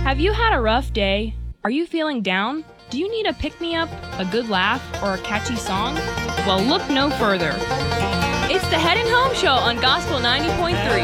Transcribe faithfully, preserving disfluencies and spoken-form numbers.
Have you had a rough day? Are you feeling down? Do you need a pick-me-up, a good laugh, or a catchy song? Well, look no further. It's the Headin' Home Show on Gospel ninety point three.